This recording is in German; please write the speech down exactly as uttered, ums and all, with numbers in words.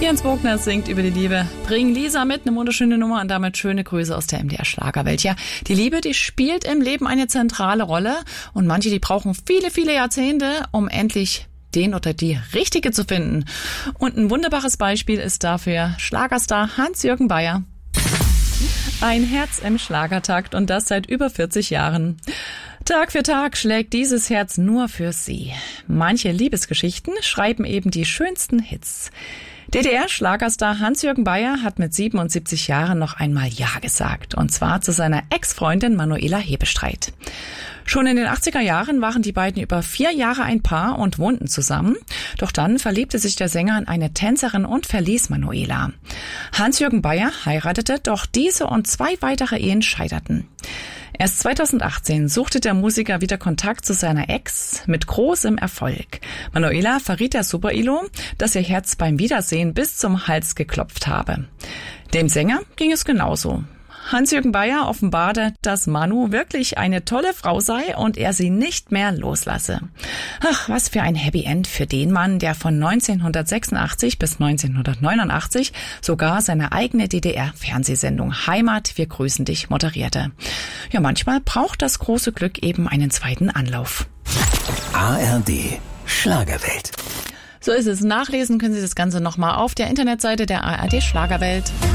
Jens Bogner singt über die Liebe. Bring Lisa mit, eine wunderschöne Nummer und damit schöne Grüße aus der M D R-Schlagerwelt. Ja, die Liebe, die spielt im Leben eine zentrale Rolle und manche, die brauchen viele, viele Jahrzehnte, um endlich den oder die Richtige zu finden. Und ein wunderbares Beispiel ist dafür Schlagerstar Hans-Jürgen Beyer. Ein Herz im Schlagertakt und das seit über vierzig Jahren. Tag für Tag schlägt dieses Herz nur für sie. Manche Liebesgeschichten schreiben eben die schönsten Hits. D D R-Schlagerstar Hans-Jürgen Beyer hat mit siebenundsiebzig Jahren noch einmal Ja gesagt. Und zwar zu seiner Ex-Freundin Manuela Hebestreit. Schon in den achtziger Jahren waren die beiden über vier Jahre ein Paar und wohnten zusammen. Doch dann verliebte sich der Sänger in eine Tänzerin und verließ Manuela. Hans-Jürgen Beyer heiratete, doch diese und zwei weitere Ehen scheiterten. Erst zweitausendachtzehn suchte der Musiker wieder Kontakt zu seiner Ex mit großem Erfolg. Manuela verriet der Super I L O, dass ihr Herz beim Wiedersehen bis zum Hals geklopft habe. Dem Sänger ging es genauso. Hans-Jürgen Beyer offenbarte, dass Manu wirklich eine tolle Frau sei und er sie nicht mehr loslasse. Ach, was für ein Happy End für den Mann, der von neunzehnhundertsechsundachtzig bis neunzehnhundertneunundachtzig sogar seine eigene D D R-Fernsehsendung Heimat, wir grüßen dich moderierte. Ja, manchmal braucht das große Glück eben einen zweiten Anlauf. A R D Schlagerwelt. So ist es. Nachlesen können Sie das Ganze nochmal auf der Internetseite der A R D Schlagerwelt.